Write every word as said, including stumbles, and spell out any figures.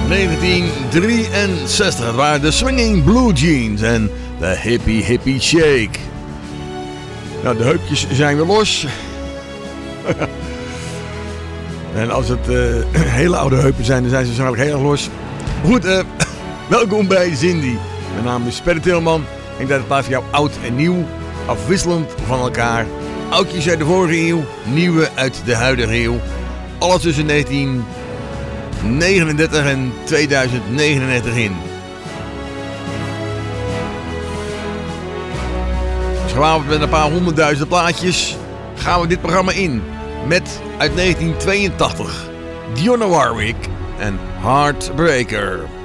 negentien drieënzestig. Het waren de Swinging Blue Jeans en de Hippie Hippie Shake. Nou, de heupjes zijn weer los. En als het uh, hele oude heupen zijn, dan zijn ze waarschijnlijk heel erg los. Goed, uh, welkom bij Cindy. Mijn naam is Perre Tilman. Ik denk dat het plaats voor jou oud en nieuw, afwisselend van elkaar. Oudjes uit de vorige eeuw, nieuwe uit de huidige eeuw. Alles tussen negentien negenendertig en tweeduizend negenendertig in. Dus gewapend met een paar honderdduizend plaatjes gaan we dit programma in. Met uit negentien tweeëntachtig Dionne Warwick en Heartbreaker.